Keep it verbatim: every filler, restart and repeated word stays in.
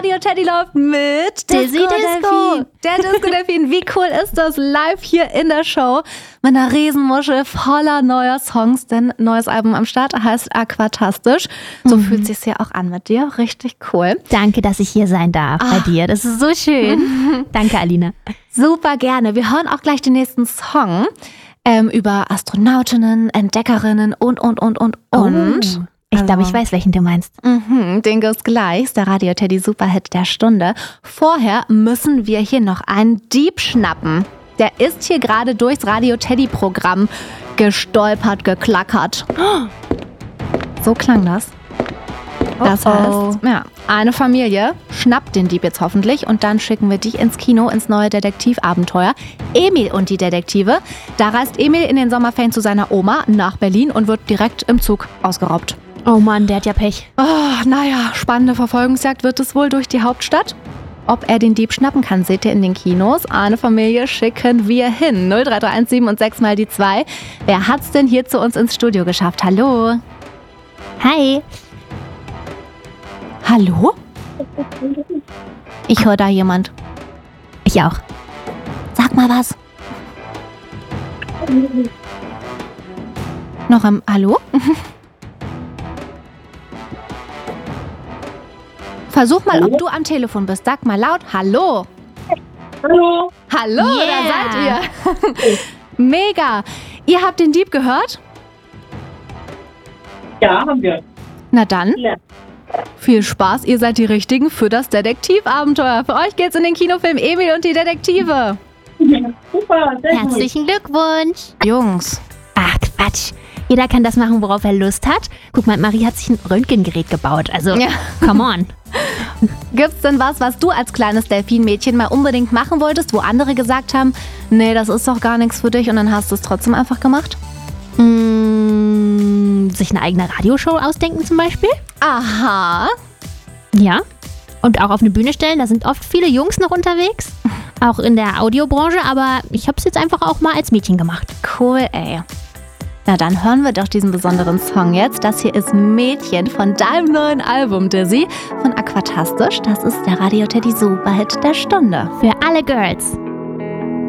Radio Teddy läuft mit Dizzy Disco Disco. Delfin. Der Disco Delfin. Wie cool ist das? Live hier in der Show mit einer Riesenmuschel voller neuer Songs. Denn neues Album am Start heißt Aquatastisch. So mhm. fühlt sich's ja auch an mit dir. Richtig cool. Danke, dass ich hier sein darf bei Ach. dir. Das ist so schön. Danke, Alina. Super gerne. Wir hören auch gleich den nächsten Song ähm, über Astronautinnen, Entdeckerinnen und, und, und, und, und. Oh. Ich glaube, ich weiß, welchen du meinst. Mhm, den gibt's gleich, der Radio Teddy Superhit der Stunde. Vorher müssen wir hier noch einen Dieb schnappen. Der ist hier gerade durchs Radio Teddy Programm gestolpert, geklackert. So klang das. Das heißt, ja, eine Familie schnappt den Dieb jetzt hoffentlich und dann schicken wir dich ins Kino, ins neue Detektivabenteuer. Emil und die Detektive. Da reist Emil in den Sommerferien zu seiner Oma nach Berlin und wird direkt im Zug ausgeraubt. Oh Mann, der hat ja Pech. Oh, naja, spannende Verfolgungsjagd wird es wohl durch die Hauptstadt. Ob er den Dieb schnappen kann, seht ihr in den Kinos. Eine Familie schicken wir hin. null drei drei eins sieben und sechs mal die zwei. Wer hat's denn hier zu uns ins Studio geschafft? Hallo? Hi. Hallo? Ich höre da jemand. Ich auch. Sag mal was. Noch am Hallo? Versuch mal, ob du am Telefon bist. Sag mal laut Hallo. Hallo. Hallo, Yeah. da seid ihr. Mega. Ihr habt den Dieb gehört? Ja, haben wir. Na dann, Ja. viel Spaß. Ihr seid die Richtigen für das Detektivabenteuer. Für euch geht's in den Kinofilm Emil und die Detektive. Super, sehr gut. Herzlichen Glückwunsch. Jungs. Ach, Quatsch. Jeder kann das machen, worauf er Lust hat. Guck mal, Marie hat sich ein Röntgengerät gebaut. Also, Ja. come on. Gibt's denn was, was du als kleines Delfinmädchen mal unbedingt machen wolltest, wo andere gesagt haben, nee, das ist doch gar nichts für dich und dann hast du es trotzdem einfach gemacht? Mm, sich eine eigene Radioshow ausdenken zum Beispiel. Aha. Ja. Und auch auf eine Bühne stellen. Da sind oft viele Jungs noch unterwegs. Auch in der Audiobranche. Aber ich habe es jetzt einfach auch mal als Mädchen gemacht. Cool, ey. Na dann hören wir doch diesen besonderen Song jetzt. Das hier ist Mädchen von deinem neuen Album, Dizzy, von Aquatastisch. Das ist der Radio Teddy Superhit der Stunde. Für alle Girls.